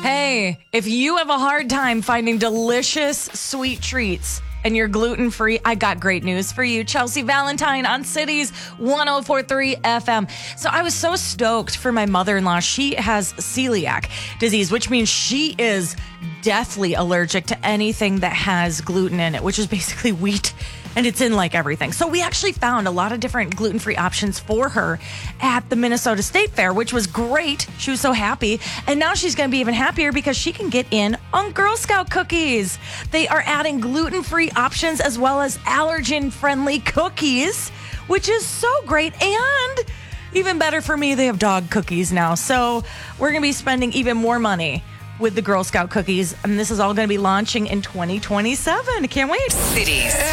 Hey, if you have a hard time finding delicious sweet treats and you're gluten-free, I got great news for you. Chelsea Valentine on Cities 104.3 FM. So I was so stoked for my mother-in-law. She has celiac disease, which means she is deathly allergic to anything that has gluten in it, which is basically wheat. And it's in like everything. So we actually found a lot of different gluten-free options for her at the Minnesota State Fair, which was great. She was so happy. And now she's going to be even happier because she can get in on Girl Scout cookies. They are adding gluten-free options as well as allergen-friendly cookies, which is so great. And even better for me, they have dog cookies now. So we're going to be spending even more money with the Girl Scout cookies. And this is all going to be launching in 2027. I can't wait. Cities